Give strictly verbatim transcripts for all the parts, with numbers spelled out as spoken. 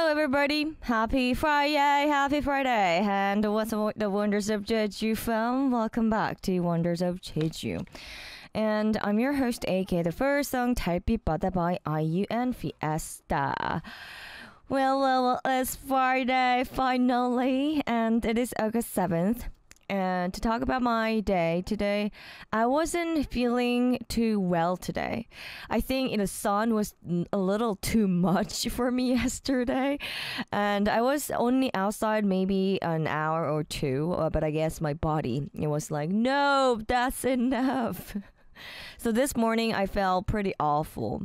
everybody. Happy Friday, happy Friday. And what's the wonders of Jeju from? Welcome back to Wonders of Jeju. And I'm your host, A K, the first song, 달빛바다 by I U and Fiesta. Well, well, well, it's Friday, finally, and it is August seventh. And to talk about my day today, I wasn't feeling too well today. I think the sun was a little too much for me yesterday. And I was only outside maybe an hour or two, uh, but I guess my body, it was like, no, that's enough. So this morning I felt pretty awful.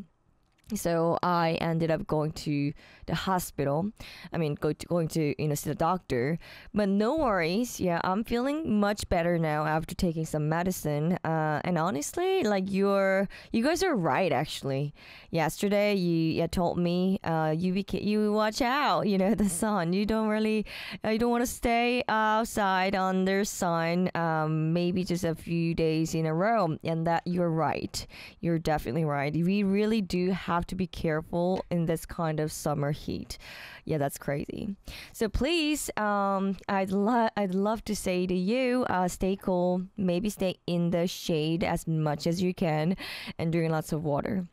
So I ended up going to the hospital. I mean, go to, going to, you know, see the doctor. But no worries. Yeah, I'm feeling much better now after taking some medicine. Uh, and honestly, like you're, you guys are right. Actually, yesterday you, you told me, uh, you beca- you watch out. You know, the sun. You don't really, uh, you don't want to stay outside under sun. Um, maybe just a few days in a row. And that you're right. You're definitely right. We really do have have to be careful in this kind of summer heat. Yeah, that's crazy. So please, um, I'd love I'd love to say to you, uh, stay cool. Maybe stay in the shade as much as you can, and drink lots of water.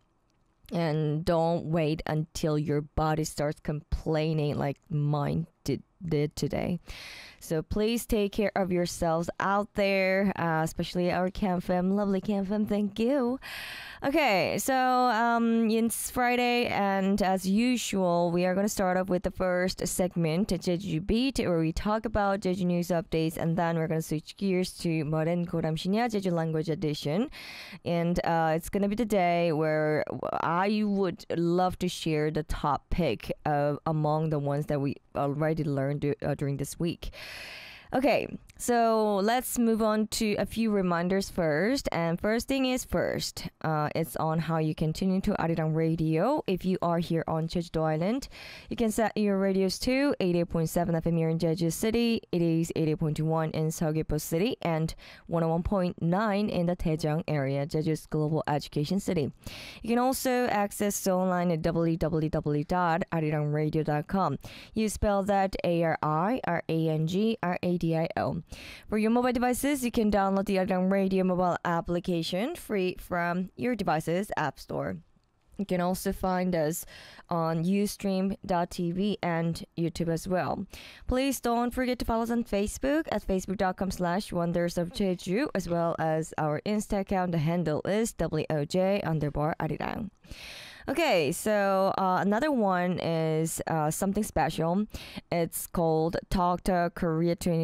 And don't wait until your body starts complaining like mine did, did today. So please take care of yourselves out there, uh, especially our Cam Fam, lovely Cam Fam. Thank you. Okay, so um, it's Friday, and as usual, we are going to start off with the first segment, Jeju Beat, where we talk about Jeju news updates, and then we're going to switch gears to Moren Goramshinya Jeju Language Edition. And uh, it's going to be the day where I would love to share the top pick uh, among the ones that we already learned do, uh, during this week. Okay, so let's move on to a few reminders first. And first thing is first, uh, it's on how you can tune into Arirang Radio. If you are here on Jeju Island, you can set your radios to eighty-eight point seven F M here in Jeju City. It is eighty-eight point one in Seogwipo City and one oh one point nine in the Daejeong area, Jeju's global education city. You can also access the online at w w w dot arirang radio dot com. You spell that A R I R A N G R A D I O. For your mobile devices, you can download the Arirang Radio mobile application free from your device's app store. You can also find us on ustream dot t v and YouTube as well. Please don't forget to follow us on Facebook at facebook.com slash wonders of Jeju, as well as our Insta account. The handle is W O J underbar Arirang. Okay, so uh, another one is uh, something special. It's called Talk to Korea twenty